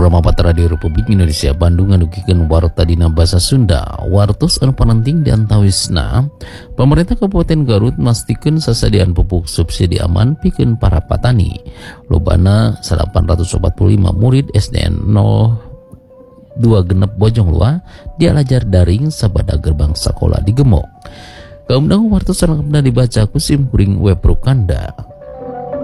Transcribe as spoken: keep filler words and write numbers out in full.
Programa Patra Radio Republik Indonesia Bandung ngadugikan warta dina basa Sunda. Wartos anu panenting diantawisna, pemerintah Kabupaten Garut mastikeun sasadiaan pupuk subsidi aman pikeun para petani. Lobana delapan ratus empat puluh lima murid S D N nol dua genep Bojongloa dialajar daring sabada gerbang sekolah digemok. Kaumdang wartos lengkapna dibaca kusim kuring web Rukanda.